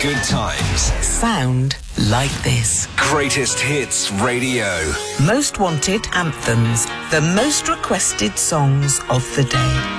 good times. Sound like this. Greatest Hits Radio. Most wanted anthems. The most requested songs of the day.